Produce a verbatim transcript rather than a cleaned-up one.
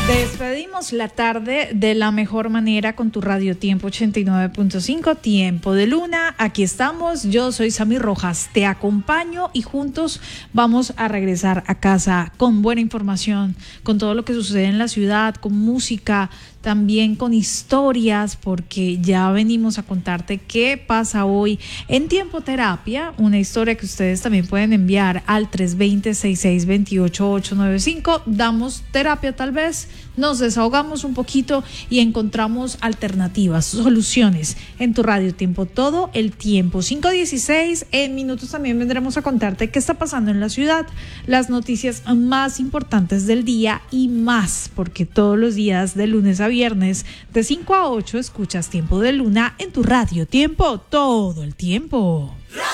Despedimos la tarde de la mejor manera con tu Radio Tiempo ochenta y nueve punto cinco, Tiempo de Luna. Aquí estamos, yo soy Sami Rojas, te acompaño y juntos vamos a regresar a casa con buena información, con todo lo que sucede en la ciudad, con música, también con historias, porque ya venimos a contarte qué pasa hoy en Tiempo Terapia, una historia que ustedes también pueden enviar al tres dos cero, seis seis dos ocho, ocho nueve cinco. Damos terapia tal vez, nos desahogamos un poquito y encontramos alternativas, soluciones en tu Radio Tiempo todo el tiempo. cinco dieciséis, en minutos también vendremos a contarte qué está pasando en la ciudad, las noticias más importantes del día y más, porque todos los días de lunes a viernes de cinco a ocho escuchas Tiempo de Luna en tu Radio Tiempo todo el tiempo.